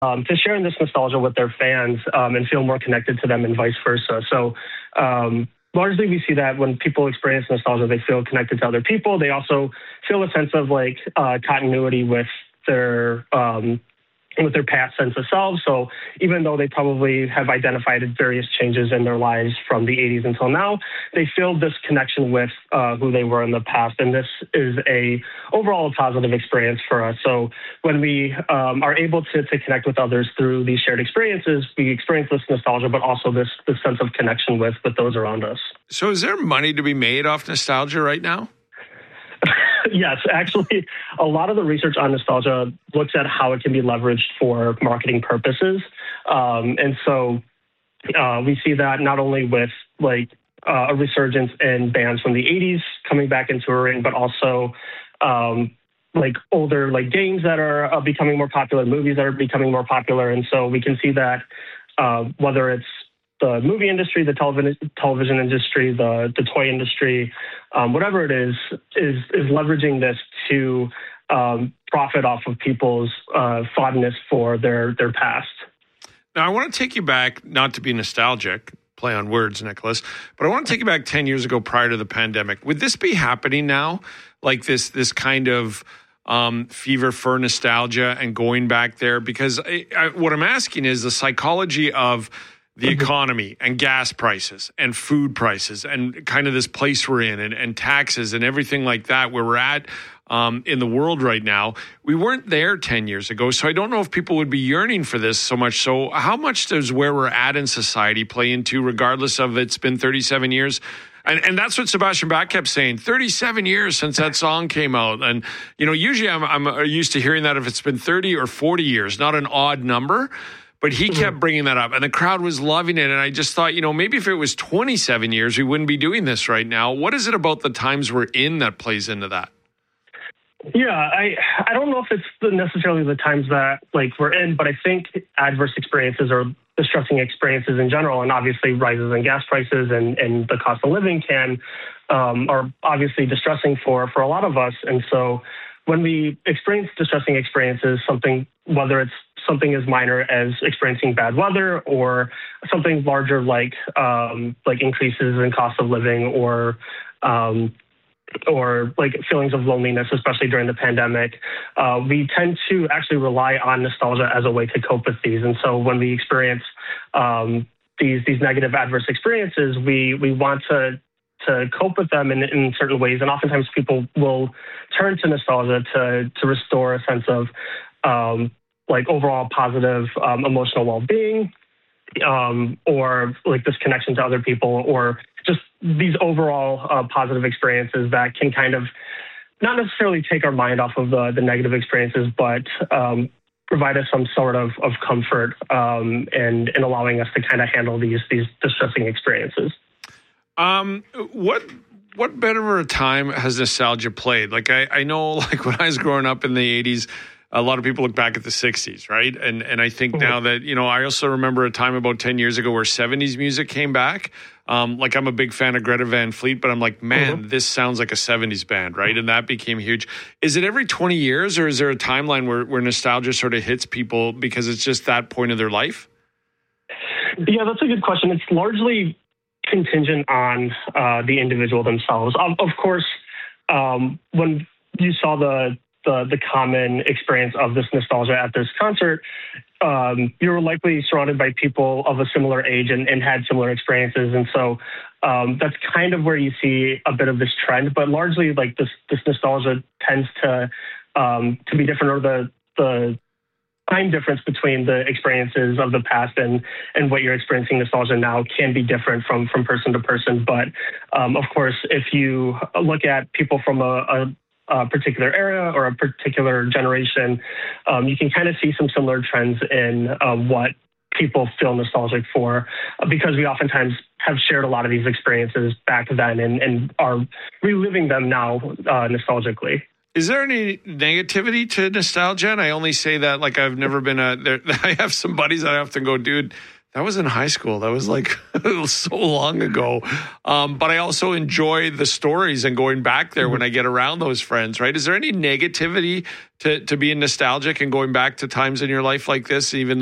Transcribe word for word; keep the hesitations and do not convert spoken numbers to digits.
um, to sharing this nostalgia with their fans um, and feel more connected to them and vice versa. So um, largely we see that when people experience nostalgia, they feel connected to other people. They also feel a sense of like uh, continuity with their um, with their past sense of self. So even though they probably have identified various changes in their lives from the eighties until now, they feel this connection with uh, who they were in the past. And this is a overall positive experience for us. So when we um, are able to, to connect with others through these shared experiences, we experience this nostalgia, but also this, this sense of connection with, with those around us. So is there money to be made off nostalgia right now? Yes, actually, a lot of the research on nostalgia looks at how it can be leveraged for marketing purposes. Um, and so uh, we see that not only with like uh, a resurgence in bands from the eighties coming back into a ring, but also um, like older like games that are uh, becoming more popular, movies that are becoming more popular. And so we can see that uh, whether it's the movie industry, the television television industry, the the toy industry, um, whatever it is, is is leveraging this to um, profit off of people's uh, fondness for their their past. Now, I want to take you back, not to be nostalgic, play on words, Nicholas, but I want to take you back ten years ago prior to the pandemic. Would this be happening now, like this this kind of um, fever for nostalgia and going back there? Because I, I, what I'm asking is the psychology of the economy and gas prices and food prices and kind of this place we're in and, and taxes and everything like that, where we're at um, in the world right now. We weren't there ten years ago. So I don't know if people would be yearning for this so much. So how much does where we're at in society play into, regardless of it's been thirty-seven years? And and that's what Sebastian Bach kept saying, thirty-seven years since that song came out. And, you know, usually I'm, I'm used to hearing that if it's been thirty or forty years, not an odd number. But he kept bringing that up, and the crowd was loving it. And I just thought, you know, maybe if it was twenty-seven years, we wouldn't be doing this right now. What is it about the times we're in that plays into that? Yeah, I I don't know if it's the, necessarily the times that like we're in, but I think adverse experiences or distressing experiences in general, and obviously rises in gas prices and, and the cost of living can um, are obviously distressing for for a lot of us. And so when we experience distressing experiences, something whether it's something as minor as experiencing bad weather or something larger like um, like increases in cost of living or um, or like feelings of loneliness, especially during the pandemic, uh, we tend to actually rely on nostalgia as a way to cope with these. And so when we experience um, these these negative adverse experiences, we we want to to cope with them in, in certain ways. And oftentimes people will turn to nostalgia to to restore a sense of um, like overall positive um, emotional well-being, um, or like this connection to other people, or just these overall uh, positive experiences that can kind of not necessarily take our mind off of the, the negative experiences, but um, provide us some sort of, of comfort um, and, and allowing us to kind of handle these these distressing experiences. Um, what what better a time has nostalgia played? Like I, I know, like when I was growing up in the eighties, a lot of people look back at the sixties, right? And and I think now that, you know, I also remember a time about ten years ago where seventies music came back. Um, like I'm a big fan of Greta Van Fleet, but I'm like, man, mm-hmm. this sounds like a seventies band, right? And that became huge. Is it every twenty years, or is there a timeline where, where nostalgia sort of hits people because it's just that point of their life? Yeah, that's a good question. It's largely contingent on uh, the individual themselves. Um, of course, um, when you saw the The, the common experience of this nostalgia at this concert, um, you were likely surrounded by people of a similar age and, and had similar experiences. And so um, that's kind of where you see a bit of this trend, but largely like this, this nostalgia tends to um, to be different, or the, the time difference between the experiences of the past and, and what you're experiencing nostalgia now can be different from, from person to person. But um, of course, if you look at people from a, a a particular era or a particular generation, um, you can kind of see some similar trends in uh, what people feel nostalgic for, uh, because we oftentimes have shared a lot of these experiences back then and, and are reliving them now uh, nostalgically. Is there any negativity to nostalgia? And I only say that like I've never been a, there, I have some buddies that I often go, dude, That was in high school. That was like so long ago. Um, but I also enjoy the stories and going back there mm-hmm. when I get around those friends, right? Is there any negativity to, to being nostalgic and going back to times in your life like this, even